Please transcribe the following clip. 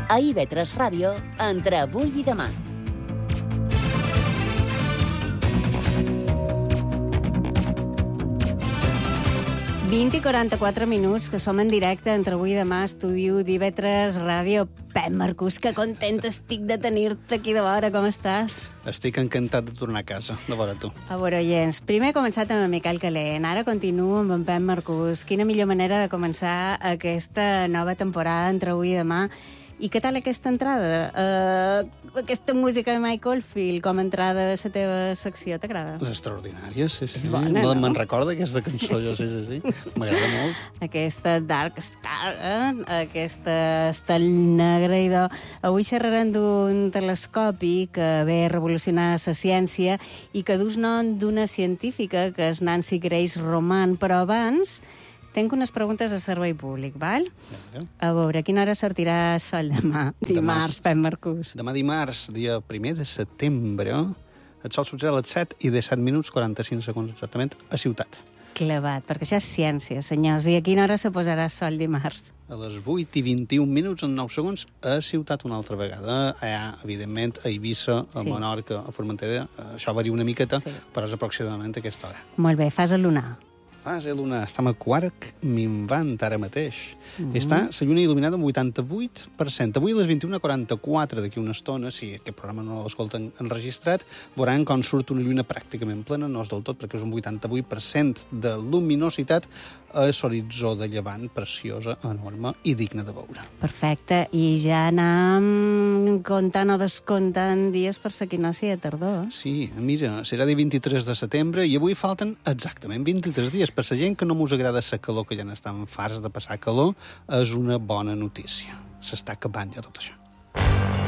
A IB3 Ràdio, entre avui i demà. Vint i 44 minuts, que som en directe entre avui i demà, estudi d'IB3 Ràdio. Pep Marcús, que content estic de tenir-te aquí de vora, com estàs? Estic encantat de tornar a casa, de vora tu. A veure, oients, primer he començat amb en Miquel Calent, ara continuo amb en Pep Marcús. Quina millor manera de començar aquesta nova temporada entre avui i demà. I què tal aquesta entrada? Aquesta música de Michael Oldfield com a entrada de la teva secció, t'agrada? És extraordinària, sí. És bona, no? Me'n recorda aquesta cançó, jo, sí. M'agrada molt. Aquesta Dark Star, aquesta estel negra. Avui xerrarem d'un telescopi que ve a revolucionar la ciència i que dus nom d'una científica, que és Nancy Grace Roman, però abans tenc unes preguntes de servei públic, val? A veure, a quina hora sortirà Sol demà? Dimarts, Pep Marcús. Demà dimarts, dia 1 de setembre, el sol sortirà a les 7 i 17 minuts, 45 segons exactament, a Ciutat. Clavat, perquè això és ciència, senyors. I a quina hora se posarà sol dimarts? A les 8 i 21 minuts, en 9 segons, a Ciutat una altra vegada. Allà, evidentment, a Eivissa, a Menorca, a Formentera, això varia una miqueta, però és aproximadament a aquesta hora. Molt bé, fase lunar. Fase lunar, estem a quart minvant ara mateix. Està la lluna il·luminada amb 88%. Avui a les 21:44, d'aquí una estona, si aquest programa no l'escolten enregistrat, veuran com surt una lluna pràcticament plena, no és del tot, perquè és un 88% de luminositat a l'horitzó de llevant, preciosa, enorme i digna de veure. Perfecte, i ja anem comptant o descomptant dies per l'equinocci de tardor. Sí, mira, serà dia 23 de setembre i avui falten exactament 23 dies. Per la gent que no us agrada la calor, que ja n'estan farts de passar calor, és una bona notícia. S'està acabant ja tot això.